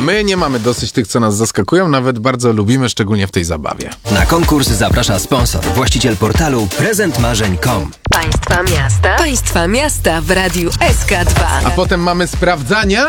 My nie mamy dosyć tych, co nas zaskakują, nawet bardzo lubimy, szczególnie w tej zabawie. Na konkurs zaprasza sponsor, właściciel portalu prezentmarzeń.com. Państwa miasta w Radiu SK2. A potem mamy sprawdzania,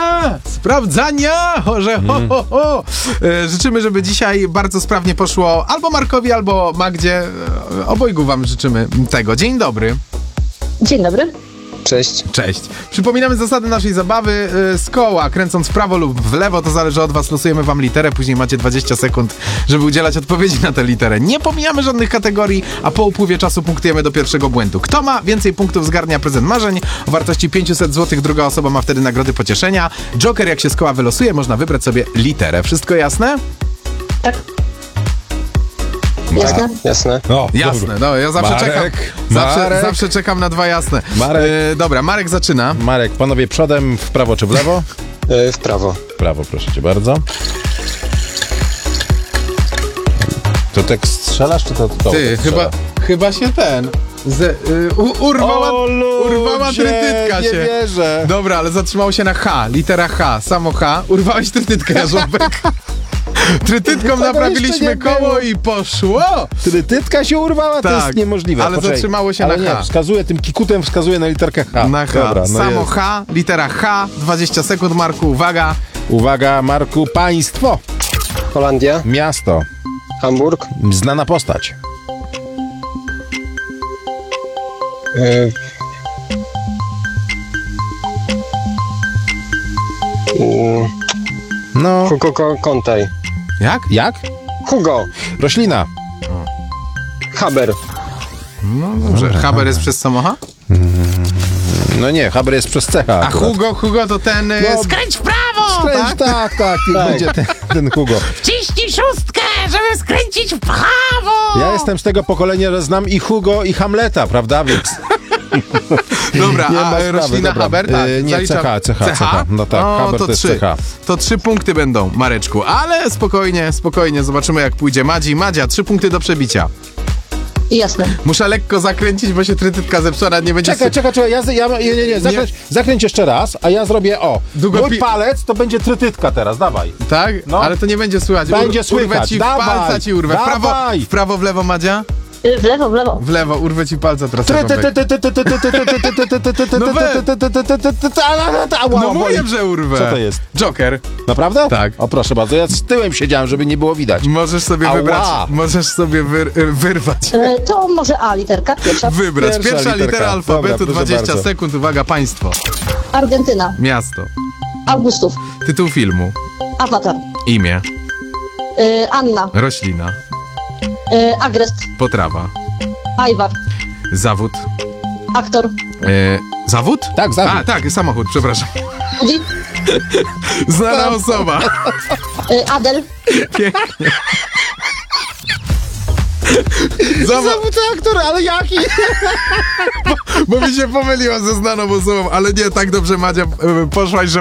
że ho. Życzymy, żeby dzisiaj bardzo sprawnie poszło albo Markowi, albo Magdzie. Obojgu wam życzymy tego. Dzień dobry. Dzień dobry. Cześć. Cześć. Przypominamy zasady naszej zabawy z koła. Kręcąc w prawo lub w lewo, to zależy od was. Losujemy wam literę, później macie 20 sekund, żeby udzielać odpowiedzi na tę literę. Nie pomijamy żadnych kategorii, a po upływie czasu punktujemy do pierwszego błędu. Kto ma więcej punktów, zgarnia prezent marzeń o wartości 500 zł. Druga osoba ma wtedy nagrody pocieszenia. Joker, jak się z koła wylosuje, można wybrać sobie literę. Wszystko jasne? Tak. Jasne? Jasne. No, Jasne. No, ja zawsze Marek, czekam. Zawsze czekam na dwa jasne. Marek. Dobra, Marek zaczyna. Marek, panowie przodem, w prawo czy w lewo? W prawo. W prawo, proszę cię bardzo. To tak strzelasz, czy to Ty, chyba się urwała trytytka nie się. wierzę. Dobra, ale zatrzymało się na H, litera H, samo H. Urwałeś trytytkę, Jarząbek. Trytytką naprawiliśmy koło i poszło. Trytytka się urwała? To Tak, jest niemożliwe. ale zatrzymało się ale na nie, H. wskazuje tym kikutem, wskazuje na literkę H. Na H, Dobra, no samo jest. H, litera H, 20 sekund, Marku, uwaga. Uwaga, Marku, państwo. Holandia. Miasto. Hamburg. Znana postać. No. Hugo Kontaj. Jak? Jak? Hugo. Roślina. Haber. No dobrze. Haber jest przez samo H? No nie, Haber jest przez CH. A akurat. Hugo to ten... No, skręć w prawo! Skręć, tak. Będzie ten Hugo. Wciśnij szóstkę, żeby skręcić w prawo! Ja jestem z tego pokolenia, że znam i Hugo, i Hamleta, prawda? Więc Dobra, nie ma a sprawy, roślina dobra. Haber? Tak, Nie, zaliczam. CH. No tak, Haber to jest CH. To 3 punkty będą, Mareczku, ale spokojnie, zobaczymy jak pójdzie Madzi. Madzia, 3 punkty do przebicia. Jasne. Muszę lekko zakręcić, bo się trytytka zepsuła, nawet nie będzie... Czekaj, zakręć jeszcze raz, a ja zrobię mój palec to będzie trytytka teraz, dawaj. Tak? No. Ale to nie będzie słychać. Będzie słychać, Urwę ci dawaj, palca, ci urwę. dawaj. W prawo, w lewo, Madzia? W lewo, w lewo. W lewo, urwę ci palca teraz. No mówię, że urwę. Co to jest? Joker. Naprawdę? Tak. O proszę bardzo, ja z tyłem siedziałem, żeby nie było widać. Możesz sobie Ała. wybrać. Możesz sobie wyrwać. To może A, literka pierwsza. Wybrać. Pierwsza litera literka. alfabetu, Dobra, proszę 20 bardzo. sekund. Uwaga, państwo. Argentyna. Miasto. Augustów. Tytuł filmu. Awatar. Imię. Anna. Roślina. Agrest. Potrawa. Ajwar. Zawód. Aktor. Zawód? Tak, zawód. A, tak, samochód, przepraszam. Woody. Znana osoba. Adel. Pięknie. Zawód aktor, ale jaki? Bo mi się pomyliła ze znaną osobą, ale nie, tak dobrze Madzia poszłaś, że